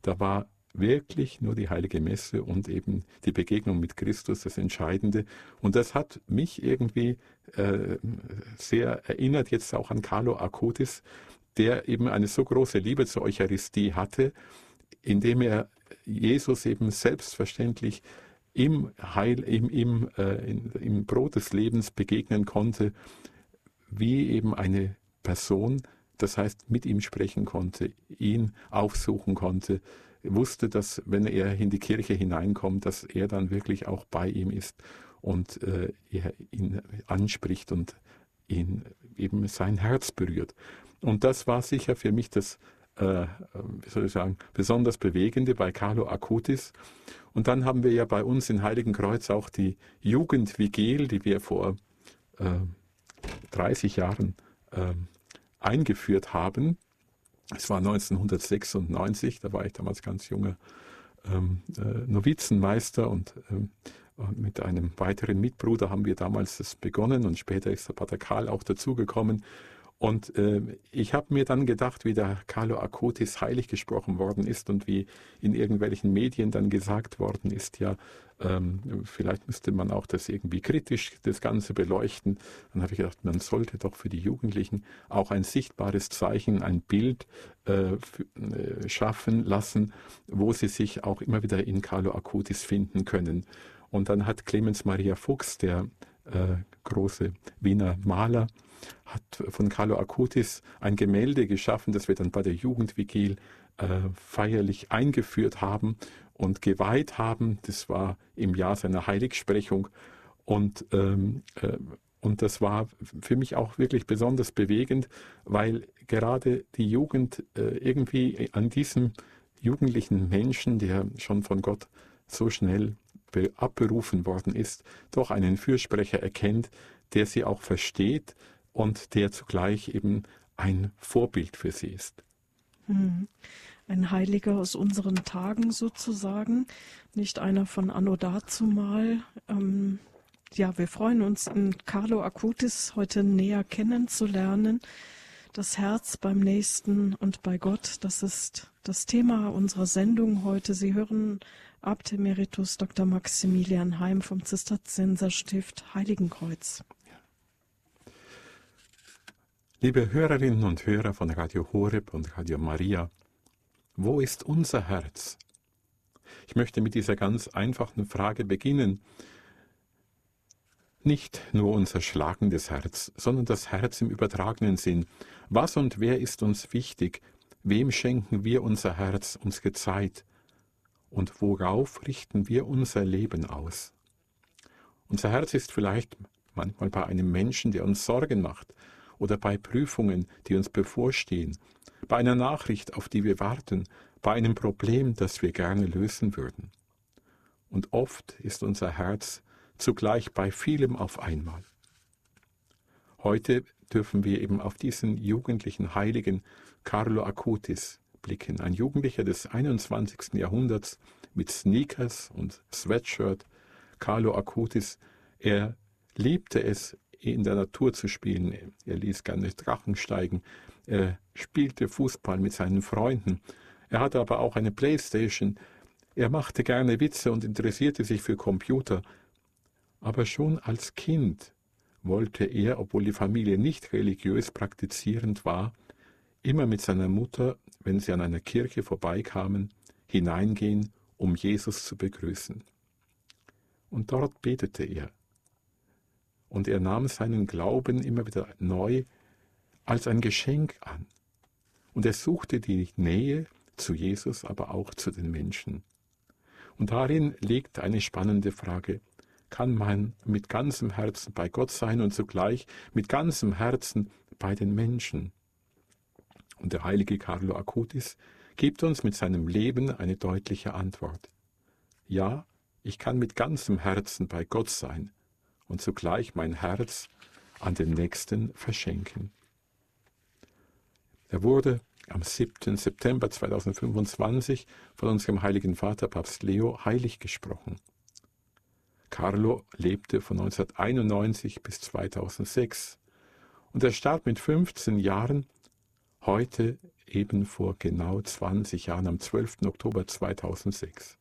Da war wirklich nur die Heilige Messe und eben die Begegnung mit Christus das Entscheidende. Und das hat mich irgendwie sehr erinnert jetzt auch an Carlo Acutis, der eben eine so große Liebe zur Eucharistie hatte, indem er Jesus eben selbstverständlich im Brot des Lebens begegnen konnte, wie eben eine Person, das heißt mit ihm sprechen konnte, ihn aufsuchen konnte, wusste, dass wenn er in die Kirche hineinkommt, dass er dann wirklich auch bei ihm ist und er ihn anspricht und ihn eben sein Herz berührt. Und das war sicher für mich das wie soll ich sagen, besonders Bewegende bei Carlo Acutis. Und dann haben wir ja bei uns in Heiligenkreuz auch die Jugendvigil, die wir vor 30 Jahren eingeführt haben. Es war 1996, da war ich damals ganz junger Novizenmeister und mit einem weiteren Mitbruder haben wir damals das begonnen und später ist der Pater Karl auch dazugekommen. Und ich habe mir dann gedacht, wie der Carlo Acutis heilig gesprochen worden ist und wie in irgendwelchen Medien dann gesagt worden ist, ja, vielleicht müsste man auch das irgendwie kritisch, das Ganze beleuchten. Dann habe ich gedacht, man sollte doch für die Jugendlichen auch ein sichtbares Zeichen, ein Bild schaffen lassen, wo sie sich auch immer wieder in Carlo Acutis finden können. Und dann hat Clemens Maria Fuchs, der große Wiener Maler, hat von Carlo Acutis ein Gemälde geschaffen, das wir dann bei der Jugendvigil feierlich eingeführt haben und geweiht haben. Das war im Jahr seiner Heiligsprechung und das war für mich auch wirklich besonders bewegend, weil gerade die Jugend irgendwie an diesem jugendlichen Menschen, der schon von Gott so schnell abberufen worden ist, doch einen Fürsprecher erkennt, der sie auch versteht und der zugleich eben ein Vorbild für sie ist. Ein Heiliger aus unseren Tagen sozusagen, nicht einer von anno dazumal. Ja, wir freuen uns, in Carlo Acutis heute näher kennenzulernen. Das Herz beim Nächsten und bei Gott, das ist das Thema unserer Sendung heute. Sie hören Abt Emeritus Dr. Maximilian Heim vom Zisterzienserstift Heiligenkreuz. Liebe Hörerinnen und Hörer von Radio Horeb und Radio Maria, wo ist unser Herz? Ich möchte mit dieser ganz einfachen Frage beginnen. Nicht nur unser schlagendes Herz, sondern das Herz im übertragenen Sinn. Was und wer ist uns wichtig? Wem schenken wir unser Herz, unsere Zeit? Und worauf richten wir unser Leben aus? Unser Herz ist vielleicht manchmal bei einem Menschen, der uns Sorgen macht, oder bei Prüfungen, die uns bevorstehen, bei einer Nachricht, auf die wir warten, bei einem Problem, das wir gerne lösen würden. Und oft ist unser Herz zugleich bei vielem auf einmal. Heute dürfen wir eben auf diesen jugendlichen Heiligen Carlo Acutis blicken, ein Jugendlicher des 21. Jahrhunderts mit Sneakers und Sweatshirt. Carlo Acutis, er liebte es, in der Natur zu spielen. Er ließ gerne Drachen steigen. Er spielte Fußball mit seinen Freunden. Er hatte aber auch eine Playstation. Er machte gerne Witze und interessierte sich für Computer. Aber schon als Kind wollte er, obwohl die Familie nicht religiös praktizierend war, immer mit seiner Mutter, wenn sie an einer Kirche vorbeikamen, hineingehen, um Jesus zu begrüßen. Und dort betete er. Und er nahm seinen Glauben immer wieder neu als ein Geschenk an. Und er suchte die Nähe zu Jesus, aber auch zu den Menschen. Und darin liegt eine spannende Frage. Kann man mit ganzem Herzen bei Gott sein und zugleich mit ganzem Herzen bei den Menschen? Und der heilige Carlo Acutis gibt uns mit seinem Leben eine deutliche Antwort. Ja, ich kann mit ganzem Herzen bei Gott sein und zugleich mein Herz an den Nächsten verschenken. Er wurde am 7. September 2025 von unserem heiligen Vater Papst Leo heilig gesprochen. Carlo lebte von 1991 bis 2006 und er starb mit 15 Jahren. Heute eben vor genau 20 Jahren, am 12. Oktober 2006.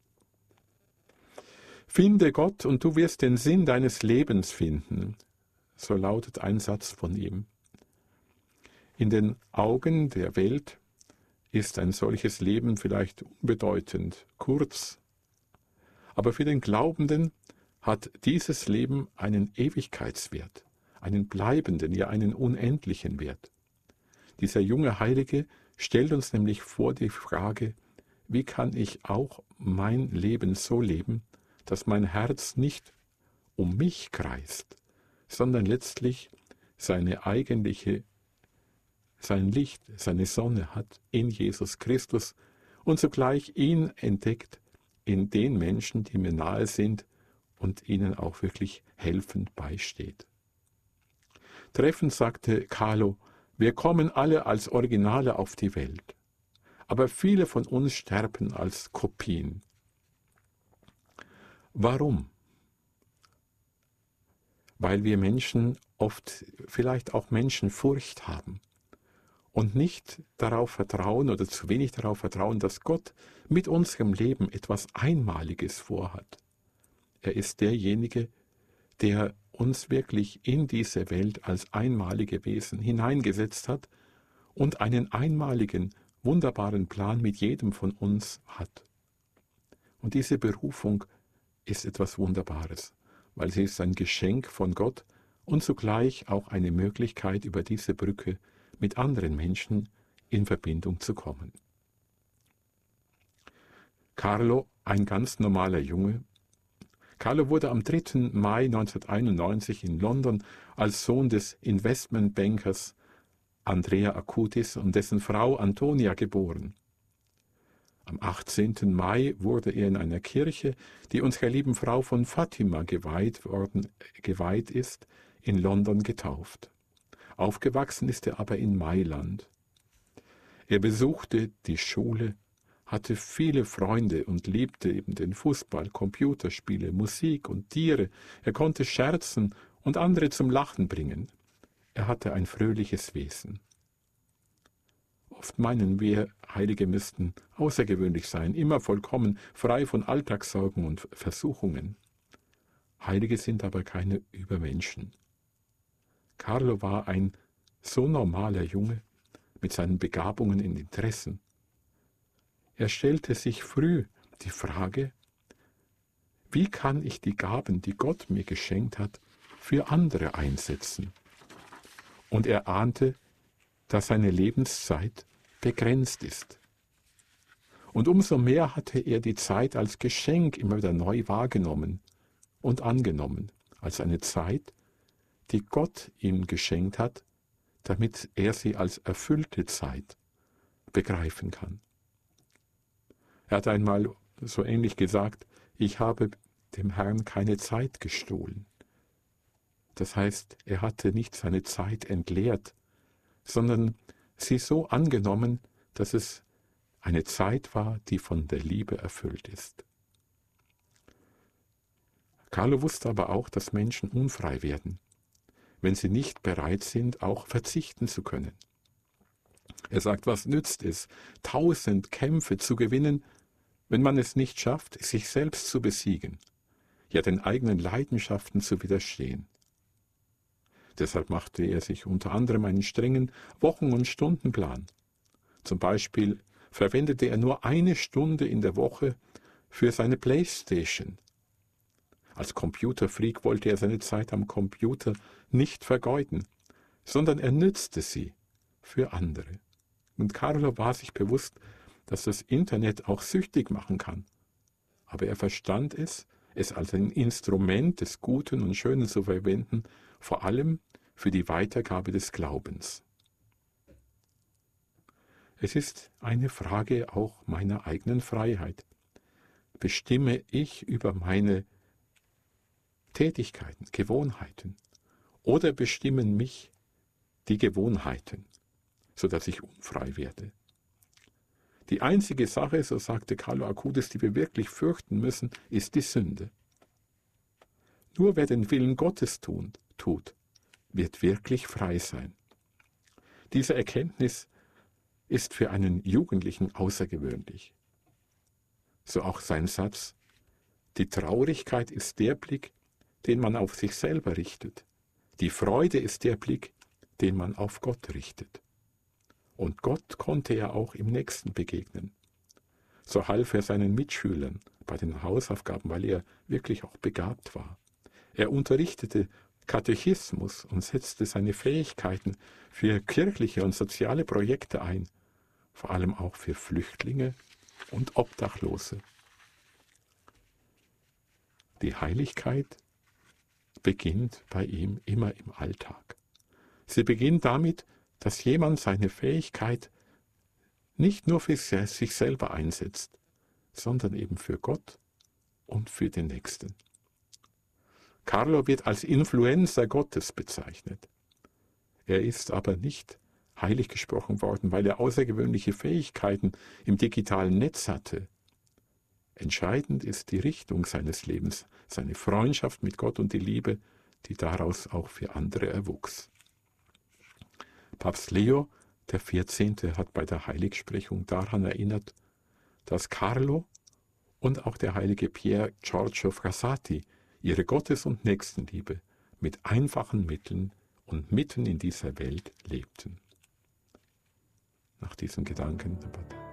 Finde Gott und du wirst den Sinn deines Lebens finden, so lautet ein Satz von ihm. In den Augen der Welt ist ein solches Leben vielleicht unbedeutend, kurz, aber für den Glaubenden hat dieses Leben einen Ewigkeitswert, einen bleibenden, ja einen unendlichen Wert. Dieser junge Heilige stellt uns nämlich vor die Frage, wie kann ich auch mein Leben so leben, dass mein Herz nicht um mich kreist, sondern letztlich sein Licht, seine Sonne hat in Jesus Christus und zugleich ihn entdeckt in den Menschen, die mir nahe sind und ihnen auch wirklich helfend beisteht. Treffend sagte Carlo, wir kommen alle als Originale auf die Welt, aber viele von uns sterben als Kopien. Warum? Weil wir Menschen oft vielleicht auch Menschenfurcht haben und nicht darauf vertrauen oder zu wenig darauf vertrauen, dass Gott mit unserem Leben etwas Einmaliges vorhat. Er ist derjenige, der uns wirklich in diese Welt als einmalige Wesen hineingesetzt hat und einen einmaligen, wunderbaren Plan mit jedem von uns hat. Und diese Berufung ist etwas Wunderbares, weil sie ist ein Geschenk von Gott und zugleich auch eine Möglichkeit, über diese Brücke mit anderen Menschen in Verbindung zu kommen. Carlo, ein ganz normaler Junge. Carlo wurde am 3. Mai 1991 in London als Sohn des Investmentbankers Andrea Acutis und dessen Frau Antonia geboren. Am 18. Mai wurde er in einer Kirche, die unserer lieben Frau von Fatima geweiht ist, in London getauft. Aufgewachsen ist er aber in Mailand. Er besuchte die Schule, hatte viele Freunde und liebte eben den Fußball, Computerspiele, Musik und Tiere. Er konnte scherzen und andere zum Lachen bringen. Er hatte ein fröhliches Wesen. Oft meinen wir, Heilige müssten außergewöhnlich sein, immer vollkommen frei von Alltagssorgen und Versuchungen. Heilige sind aber keine Übermenschen. Carlo war ein so normaler Junge mit seinen Begabungen und Interessen. Er stellte sich früh die Frage, wie kann ich die Gaben, die Gott mir geschenkt hat, für andere einsetzen? Und er ahnte, dass seine Lebenszeit begrenzt ist. Und umso mehr hatte er die Zeit als Geschenk immer wieder neu wahrgenommen und angenommen, als eine Zeit, die Gott ihm geschenkt hat, damit er sie als erfüllte Zeit begreifen kann. Er hat einmal so ähnlich gesagt, ich habe dem Herrn keine Zeit gestohlen. Das heißt, er hatte nicht seine Zeit entleert, sondern sie so angenommen, dass es eine Zeit war, die von der Liebe erfüllt ist. Carlo wusste aber auch, dass Menschen unfrei werden, wenn sie nicht bereit sind, auch verzichten zu können. Er sagt, was nützt es, 1000 Kämpfe zu gewinnen, wenn man es nicht schafft, sich selbst zu besiegen, ja den eigenen Leidenschaften zu widerstehen. Deshalb machte er sich unter anderem einen strengen Wochen- und Stundenplan. Zum Beispiel verwendete er nur 1 Stunde in der Woche für seine Playstation. Als Computerfreak wollte er seine Zeit am Computer nicht vergeuden, sondern er nützte sie für andere. Und Carlo war sich bewusst, dass das Internet auch süchtig machen kann. Aber er verstand es als ein Instrument des Guten und Schönen zu verwenden, vor allem für die Weitergabe des Glaubens. Es ist eine Frage auch meiner eigenen Freiheit. Bestimme ich über meine Tätigkeiten, Gewohnheiten, oder bestimmen mich die Gewohnheiten, sodass ich unfrei werde? Die einzige Sache, so sagte Carlo Acutis, die wir wirklich fürchten müssen, ist die Sünde. Nur wer den Willen Gottes tut, wird wirklich frei sein. Diese Erkenntnis ist für einen Jugendlichen außergewöhnlich. So auch sein Satz: Die Traurigkeit ist der Blick, den man auf sich selber richtet. Die Freude ist der Blick, den man auf Gott richtet. Und Gott konnte er auch im Nächsten begegnen. So half er seinen Mitschülern bei den Hausaufgaben, weil er wirklich auch begabt war. Er unterrichtete Katechismus und setzte seine Fähigkeiten für kirchliche und soziale Projekte ein, vor allem auch für Flüchtlinge und Obdachlose. Die Heiligkeit beginnt bei ihm immer im Alltag. Sie beginnt damit, dass jemand seine Fähigkeit nicht nur für sich selber einsetzt, sondern eben für Gott und für den Nächsten. Carlo wird als Influencer Gottes bezeichnet. Er ist aber nicht heilig gesprochen worden, weil er außergewöhnliche Fähigkeiten im digitalen Netz hatte. Entscheidend ist die Richtung seines Lebens, seine Freundschaft mit Gott und die Liebe, die daraus auch für andere erwuchs. Papst Leo XIV. Hat bei der Heiligsprechung daran erinnert, dass Carlo und auch der heilige Pier Giorgio Frassati ihre Gottes- und Nächstenliebe mit einfachen Mitteln und mitten in dieser Welt lebten. Nach diesen Gedanken